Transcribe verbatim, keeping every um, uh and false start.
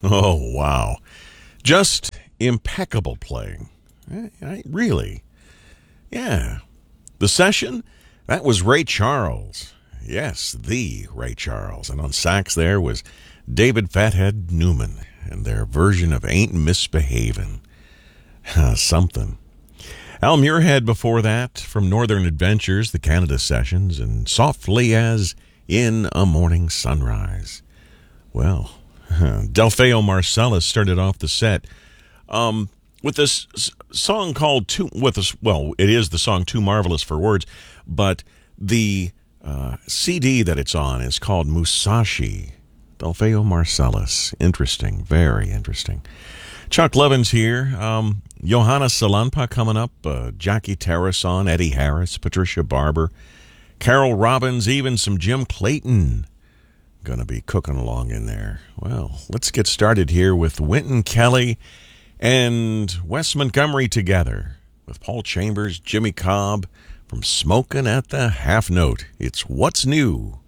Oh, wow. Just impeccable playing. I, I, really. Yeah. The Session, that was Ray Charles. Yes, the Ray Charles. And on sax there was David Fathead Newman and their version of Ain't Misbehavin'. Something. Al Muirhead before that from Northern Adventures, the Canada Sessions, and Softly as In a Morning Sunrise. Well, Delfeo Marcellus started off the set um, with this s- song called Too, with this, well, it is the song Too Marvelous for Words, but the uh, C D that it's on is called Musashi. Delfeo Marcellus. Interesting. Very interesting. Chuck Levin's here. Um, Johanna Salanpa coming up. Uh, Jackie Terrason, Eddie Harris, Patricia Barber, Carol Robbins, even some Jim Clayton. Going to be cooking along in there. Well, let's get started here with Wynton Kelly and Wes Montgomery together with Paul Chambers, Jimmy Cobb from Smokin' at the Half Note. It's What's New.